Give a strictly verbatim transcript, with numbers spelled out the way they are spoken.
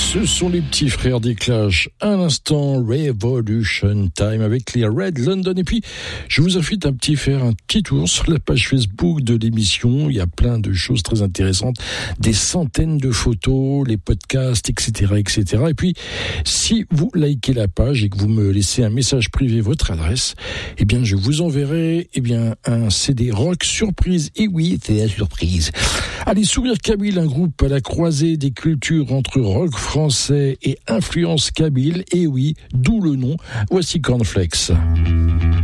Ce sont les petits frères des Clash. À l'instant, Revolution Time avec les Red London. Et puis, je vous invite un petit faire un petit tour sur la page Facebook de l'émission. Il y a plein de choses très intéressantes, des centaines de photos, les podcasts, et cetera, et cetera. Et puis, si vous likez la page et que vous me laissez un message privé, votre adresse, eh bien, je vous enverrai, eh bien, un C D rock surprise. Et oui, c'est la surprise. Allez, Sourire Kabyle, un groupe à la croisée des cultures entre rock français et influence kabyle, et oui, d'où le nom. Voici Cornflakes.